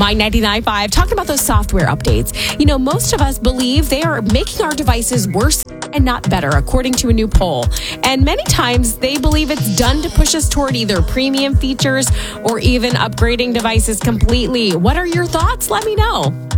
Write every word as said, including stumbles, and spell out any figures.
My ninety-nine point five, talking about those software updates. You know, most of us believe they are making our devices worse and not better, according to a new poll. And many times they believe it's done to push us toward either premium features or even upgrading devices completely. What are your thoughts? Let me know.